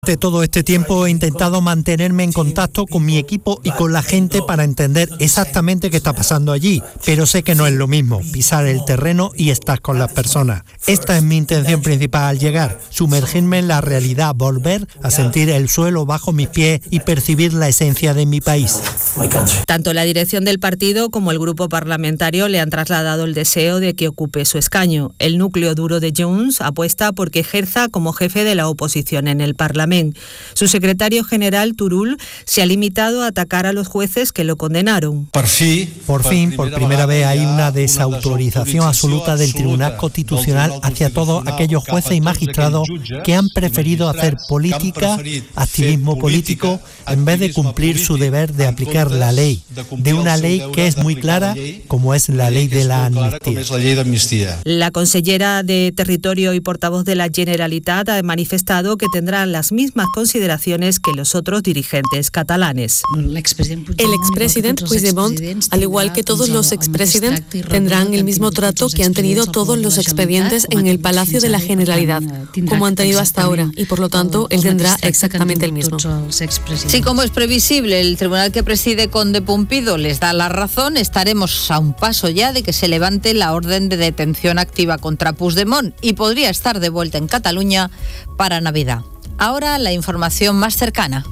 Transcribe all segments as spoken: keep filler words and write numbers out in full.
De todo este tiempo he intentado mantenerme en contacto con mi equipo y con la gente para entender exactamente qué está pasando allí, pero sé que no es lo mismo pisar el terreno y estar con las personas. Esta es mi intención principal al llegar, sumergirme en la realidad, volver a sentir el suelo bajo mis pies y percibir la esencia de mi país. Tanto la dirección del partido como el grupo parlamentario le han trasladado el deseo de que ocupe su escaño. El núcleo duro de Junts apuesta por que ejerza como jefe de la oposición en el Parlamento. Su secretario general, Turull, se ha limitado a atacar a los jueces que lo condenaron. Por fin, por, fin, por primera vez hay una desautorización absoluta del Tribunal Constitucional hacia todos aquellos jueces y magistrados que han preferido hacer política, activismo político, en vez de cumplir su deber de aplicar la ley, de una ley que es muy clara, como es la ley de la amnistía. La consellera de Territorio y portavoz de la Generalitat ha manifestado que tendrá las mismas consideraciones que los otros dirigentes catalanes. El expresidente Puigdemont, al igual que todos los expresidentes, tendrán el mismo trato que han tenido todos los expedientes en el Palacio de la Generalidad, como han tenido hasta ahora, y por lo tanto él tendrá exactamente el mismo. Sí, como es previsible, el tribunal que preside Conde Pumpido les da la razón. Estaremos a un paso ya de que se levante la orden de detención activa contra Puigdemont y podría estar de vuelta en Cataluña para Navidad. Ahora la información más cercana.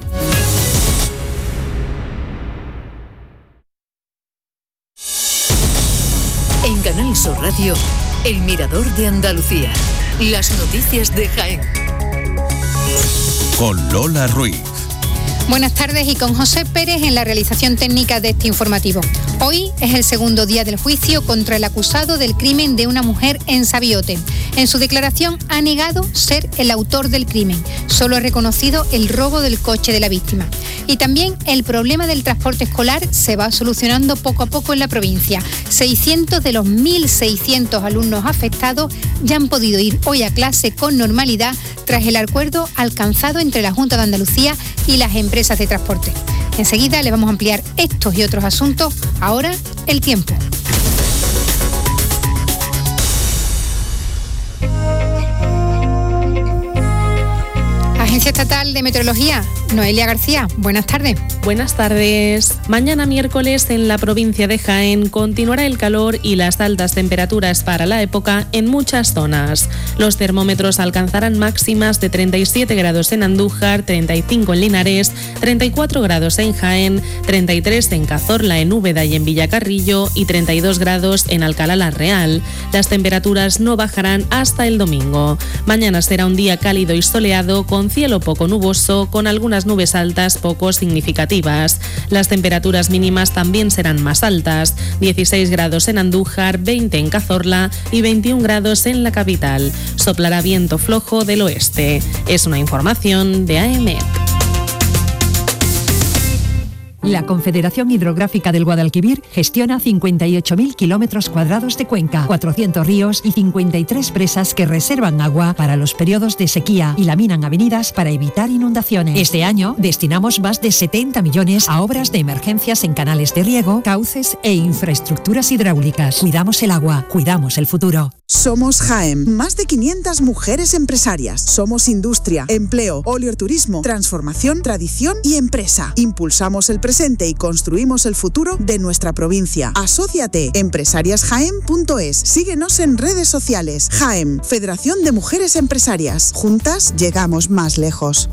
En Canal Sur Radio, El Mirador de Andalucía. Las noticias de Jaén. Con Lola Ruiz. Buenas tardes, y con José Pérez en la realización técnica de este informativo. Hoy es el segundo día del juicio contra el acusado del crimen de una mujer en Sabiote. En su declaración ha negado ser el autor del crimen. Solo ha reconocido el robo del coche de la víctima. Y también el problema del transporte escolar se va solucionando poco a poco en la provincia. seiscientos de los mil seiscientos alumnos afectados ya han podido ir hoy a clase con normalidad tras el acuerdo alcanzado entre la Junta de Andalucía y las empresas de transporte. Enseguida le vamos a ampliar estos y otros asuntos. Ahora, el tiempo. Agencia Estatal de Meteorología, Noelia García, buenas tardes. Buenas tardes. Mañana miércoles en la provincia de Jaén continuará el calor y las altas temperaturas para la época en muchas zonas. Los termómetros alcanzarán máximas de treinta y siete grados en Andújar, treinta y cinco en Linares, treinta y cuatro grados en Jaén, treinta y tres en Cazorla, en Úbeda y en Villacarrillo y treinta y dos grados en Alcalá la Real. Las temperaturas no bajarán hasta el domingo. Mañana será un día cálido y soleado con cielo poco nuboso, con algunas nubes altas poco significativas. Las temperaturas mínimas también serán más altas, dieciséis grados en Andújar, veinte en Cazorla y veintiún grados en la capital. Soplará viento flojo del oeste. Es una información de A E M E T. La Confederación Hidrográfica del Guadalquivir gestiona cincuenta y ocho mil kilómetros cuadrados de cuenca, cuatrocientos ríos y cincuenta y tres presas que reservan agua para los periodos de sequía y laminan avenidas para evitar inundaciones. Este año destinamos más de setenta millones a obras de emergencias en canales de riego, cauces e infraestructuras hidráulicas. Cuidamos el agua, cuidamos el futuro. Somos Jaén, más de quinientas mujeres empresarias. Somos industria, empleo, oleoturismo, transformación, tradición y empresa. Impulsamos el presente y construimos el futuro de nuestra provincia. Asóciate, empresarias jaén punto es. Síguenos en redes sociales. Jaén, Federación de Mujeres Empresarias. Juntas llegamos más lejos.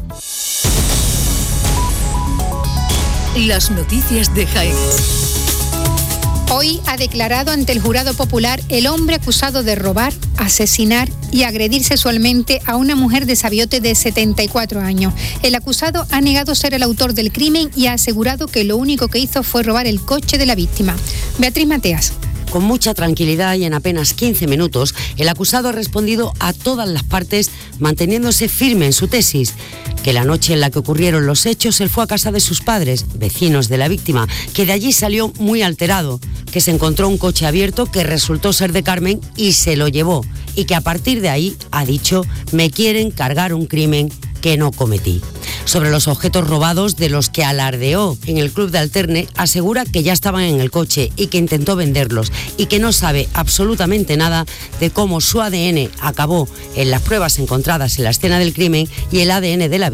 Las noticias de Jaén. Hoy ha declarado ante el jurado popular el hombre acusado de robar, asesinar y agredir sexualmente a una mujer de Sabiote de setenta y cuatro años. El acusado ha negado ser el autor del crimen y ha asegurado que lo único que hizo fue robar el coche de la víctima. Beatriz Mateas. Con mucha tranquilidad y en apenas quince minutos, el acusado ha respondido a todas las partes, manteniéndose firme en su tesis, que la noche en la que ocurrieron los hechos él fue a casa de sus padres, vecinos de la víctima, que de allí salió muy alterado, que se encontró un coche abierto que resultó ser de Carmen y se lo llevó, y que a partir de ahí ha dicho: me quieren cargar un crimen que no cometí. Sobre los objetos robados de los que alardeó en el club de Alterne, asegura que ya estaban en el coche y que intentó venderlos y que no sabe absolutamente nada de cómo su A D N acabó en las pruebas encontradas en la escena del crimen y el A D N de la